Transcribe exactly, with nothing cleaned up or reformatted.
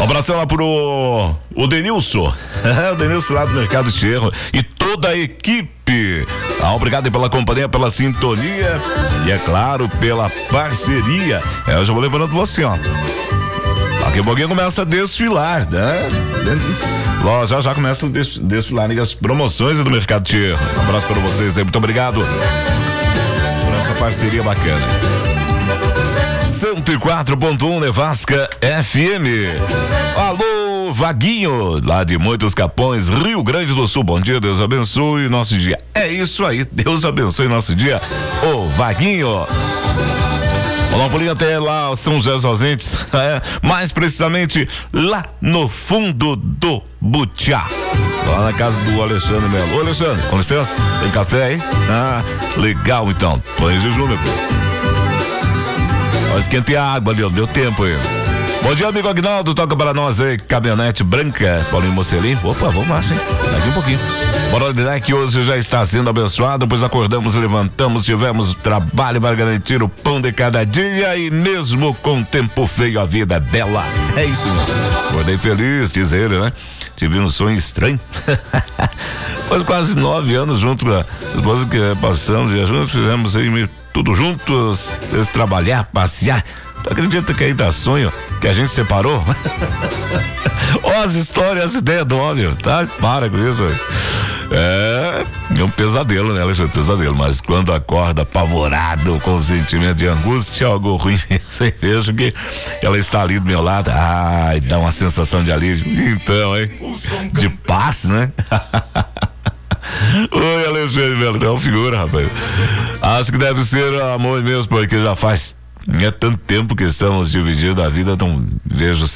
abração lá pro o Denilson, o Denilson lá do Mercado Tierro e toda a equipe. Ah, obrigado pela companhia, pela sintonia e, é claro, pela parceria. É, eu já vou lembrando você, ó. Daqui a pouquinho começa a desfilar, né? Lá já já começa a des- desfilar as promoções do Mercado Tierro. Um abraço para vocês aí, muito obrigado por essa parceria bacana. cento e quatro ponto um Nevasca F M. Alô, Vaguinho, lá de Muitos Capões, Rio Grande do Sul. Bom dia, Deus abençoe nosso dia. É isso aí, Deus abençoe nosso dia. Ô, Vaguinho. Vamos um pulinho até lá, São José dos Ausentes, é, mais precisamente lá no fundo do Butiá, lá na casa do Alexandre Melo. Ô, Alexandre, com licença, tem café aí? Ah, legal então, tô em jejum, meu filho. Ó, esquentei a água ali, ó, deu tempo aí. Bom dia, amigo Agnaldo, toca para nós aí, caminhonete branca, Paulinho Mocelin. Opa, vamos lá, sim, daqui um pouquinho. Bora dizer que hoje já está sendo abençoado, pois acordamos, levantamos, tivemos trabalho para garantir o pão de cada dia e mesmo com tempo feio a vida é bela. É isso mesmo. Acordei feliz, diz ele, né? Tive um sonho estranho. Faz quase nove anos junto com a esposa que passamos e juntos, fizemos aí tudo juntos, fez trabalhar, passear. Tu acredita que aí dá sonho que a gente separou? Ó, as histórias, as ideias do homem, tá? Para com isso. É, é um pesadelo, né, Alexandre? Pesadelo, mas quando acorda apavorado com o sentimento de angústia, algo ruim, você veja que ela está ali do meu lado, ai, dá uma sensação de alívio. Então, hein? De paz, né? Oi, Alexandre Melo, é uma figura, rapaz. Acho que deve ser amor mesmo, porque já faz é tanto tempo que estamos dividindo a vida, não vejo